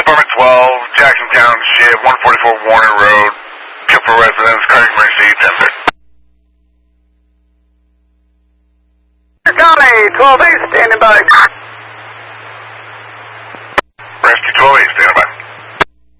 Department 12, Jackson Township, 144 Warner Road, Kipper Residence, cardiac emergency, 10-6. County, 12-8, standing by.